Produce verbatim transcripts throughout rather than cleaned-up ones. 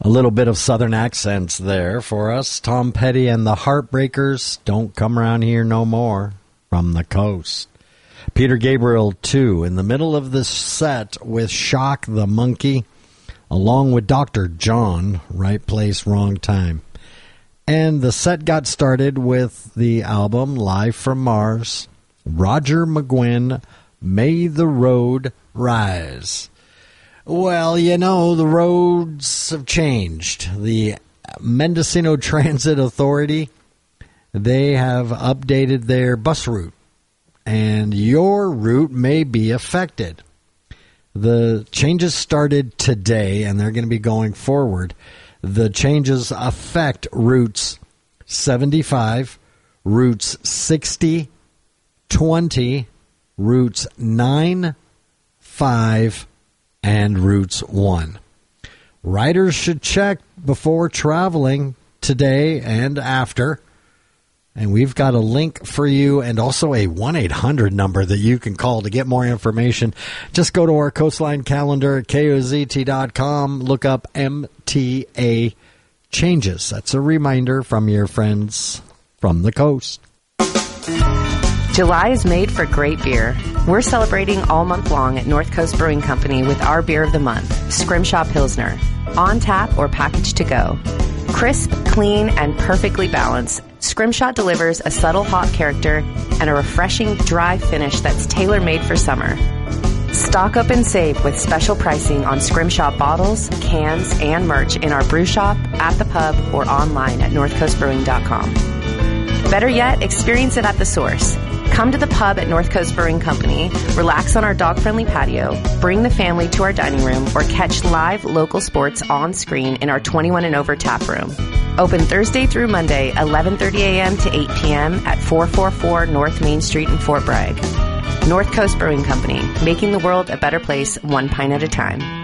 A little bit of southern accents there for us. Tom Petty and the Heartbreakers, Don't Come Around Here No More, from the coast. Peter Gabriel, too, in the middle of this set with Shock the Monkey, along with Doctor John, Right Place, Wrong Time. And the set got started with the album Live from Mars, Roger McGuinn, May the Road Rise. Well, you know, the roads have changed. The Mendocino Transit Authority, they have updated their bus route, and your route may be affected. The changes started today, and they're going to be going forward. The changes affect routes seventy-five, routes sixty, twenty, routes nine, five, and routes one. Riders should check before traveling today and after. And we've got a link for you and also a one eight hundred number that you can call to get more information. Just go to our Coastline calendar at K O Z T dot com. Look up M T A changes. That's a reminder from your friends from the coast. July is made for great beer. We're celebrating all month long at North Coast Brewing Company with our beer of the month, Scrimshaw Pilsner. On tap or packaged to go. Crisp, clean, and perfectly balanced, Scrimshaw delivers a subtle hop character and a refreshing dry finish that's tailor-made for summer. Stock up and save with special pricing on Scrimshaw bottles, cans, and merch in our brew shop, at the pub, or online at north coast brewing dot com. Better yet, experience it at the source. Come to the pub at North Coast Brewing Company, relax on our dog-friendly patio, bring the family to our dining room, or catch live local sports on screen in our twenty-one and over tap room. Open Thursday through Monday, eleven thirty a.m. to eight p.m. at four forty-four North Main Street in Fort Bragg. North Coast Brewing Company, making the world a better place one pint at a time.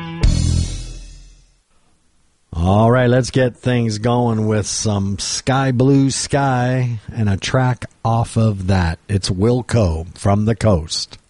All right, let's get things going with some Sky Blue Sky and a track off of that. It's Wilco from the coast.